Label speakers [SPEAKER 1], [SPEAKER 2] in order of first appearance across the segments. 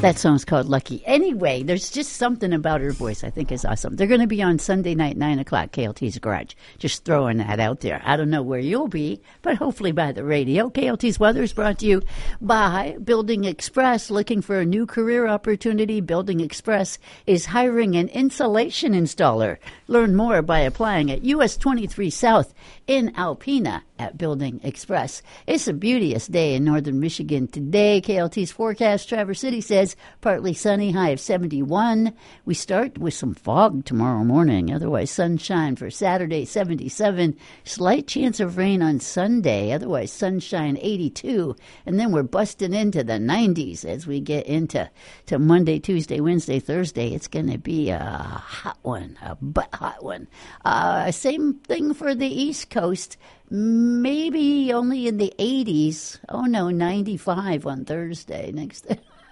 [SPEAKER 1] That song's called Lucky. Anyway, there's just something about her voice I think is awesome. They're going to be on Sunday night, 9 o'clock, KLT's Garage. Just throwing that out there. I don't know where you'll be, but hopefully by the radio. KLT's Weather is brought to you by Building Express. Looking for a new career opportunity? Building Express is hiring an insulation installer. Learn more by applying at US 23 South in Alpena at Building Express. It's a beauteous day in northern Michigan today. KLT's forecast, Traverse City says partly sunny, high of 71. We start with some fog tomorrow morning. Otherwise, sunshine for Saturday, 77. Slight chance of rain on Sunday. Otherwise, sunshine, 82. And then we're busting into the 90s as we get into Monday, Tuesday, Wednesday, Thursday. It's going to be a hot one, a butt hot one. Same thing for the East Coast. Maybe only in the 80s. Oh, no, 95 on Thursday. Next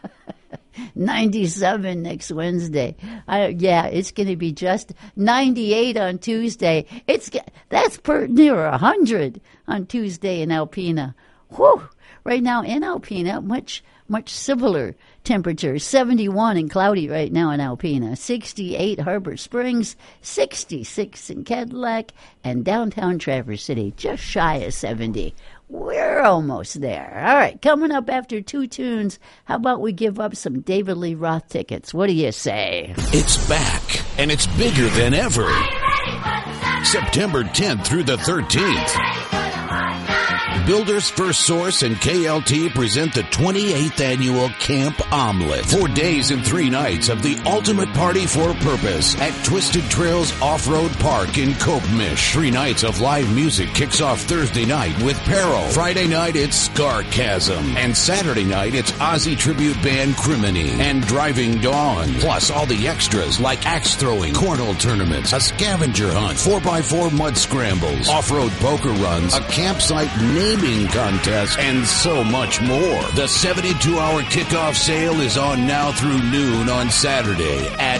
[SPEAKER 1] 97 next Wednesday. It's going to be just 98 on Tuesday. That's near 100 on Tuesday in Alpena. Whew! Right now in Alpena, much similar temperatures. 71 and cloudy right now in Alpena. 68 Harbor Springs. 66 in Cadillac. And downtown Traverse City, just shy of 70. We're almost there. All right, coming up after two tunes, how about we give up some David Lee Roth tickets? What do you say?
[SPEAKER 2] It's back, and it's bigger than ever. September 10th through the 13th. Builders First Source and KLT present the 28th annual Camp Omelet. 4 days and 3 nights of the ultimate party for purpose at Twisted Trails Off-Road Park in Copemish. 3 nights of live music kicks off Thursday night with Peril. Friday night, it's Scarchasm. And Saturday night, it's Ozzy tribute band Criminy and Driving Dawn. Plus all the extras like axe throwing, cornhole tournaments, a scavenger hunt, 4x4 mud scrambles, off-road poker runs, a campsite naming contest, and so much more. The 72-hour kickoff sale is on now through noon on Saturday at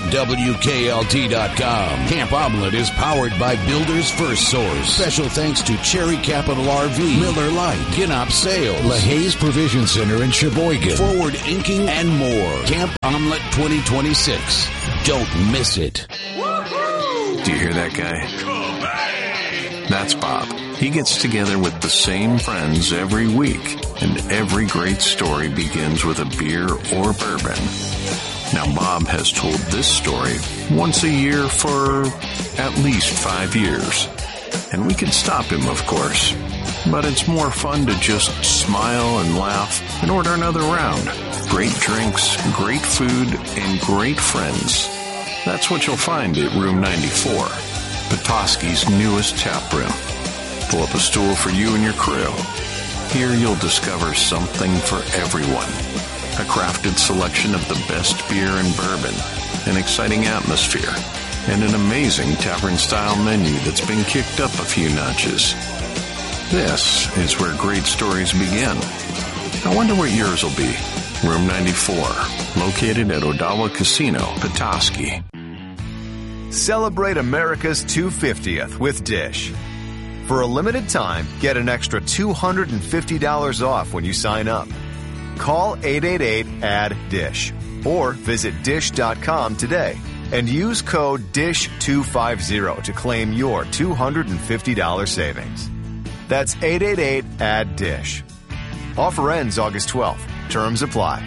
[SPEAKER 2] WKLT.com. Camp Omelet is powered by Builders First Source. Special thanks to Cherry Capital RV, Miller Lite, Ginop Sales, LaHaye Provision Center in Sheboygan, Forward Inking, and more. Camp Omelet 2026. Don't miss it.
[SPEAKER 3] Do you hear that guy? That's Bob. He gets together with the same friends every week, and every great story begins with a beer or bourbon. Now, Bob has told this story once a year for at least 5 years. And we could stop him, of course. But it's more fun to just smile and laugh and order another round. Great drinks, great food, and great friends. That's what you'll find at Room 94, Petoskey's newest tap room. Pull up a stool for you and your crew. Here you'll discover something for everyone. A crafted selection of the best beer and bourbon, an exciting atmosphere, and an amazing tavern-style menu that's been kicked up a few notches. This is where great stories begin. I wonder what yours will be. Room 94, located at Odawa Casino, Petoskey.
[SPEAKER 4] Celebrate America's 250th with Dish. For a limited time, get an extra $250 off when you sign up. Call 888-ADD-DISH or visit dish.com today and use code DISH250 to claim your $250 savings. That's 888-ADD-DISH. Offer ends August 12th. Terms apply.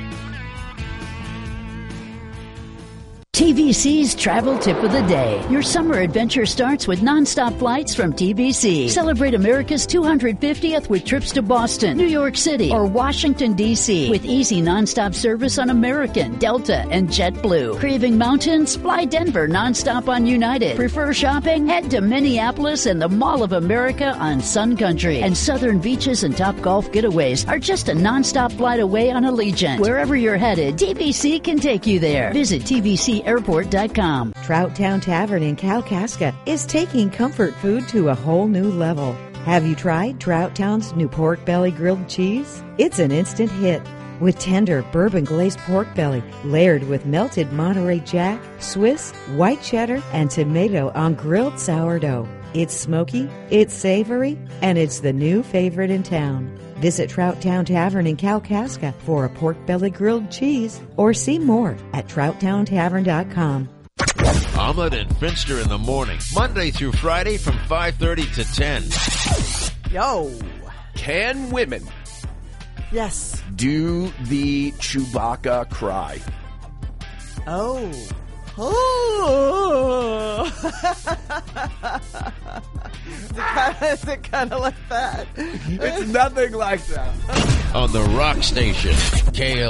[SPEAKER 1] TVC's Travel Tip of the Day. Your summer adventure starts with nonstop flights from TVC. Celebrate America's 250th with trips to Boston, New York City, or Washington, D.C. with easy nonstop service on American, Delta, and JetBlue. Craving mountains? Fly Denver nonstop on United. Prefer shopping? Head to Minneapolis and the Mall of America on Sun Country. And southern beaches and top golf getaways are just a nonstop flight away on Allegiant. Wherever you're headed, TVC can take you there. Visit TVCairport.com.
[SPEAKER 5] Trout Town Tavern in Kalkaska is taking comfort food to a whole new level. Have you tried Trout Town's new pork belly grilled cheese? It's an instant hit. With tender bourbon-glazed pork belly layered with melted Monterey Jack, Swiss, white cheddar, and tomato on grilled sourdough. It's smoky, it's savory, and it's the new favorite in town. Visit Trout Town Tavern in Kalkaska for a pork belly grilled cheese, or see more at TroutTownTavern.com.
[SPEAKER 2] Omelet and Finster in the morning, Monday through Friday from 5:30 to 10.
[SPEAKER 6] Yo.
[SPEAKER 7] Can women
[SPEAKER 6] Yes.
[SPEAKER 7] do the Chewbacca cry?
[SPEAKER 6] Oh. Oh. Is it kind of like that?
[SPEAKER 7] It's nothing like that.
[SPEAKER 2] On the Rock Station, KL.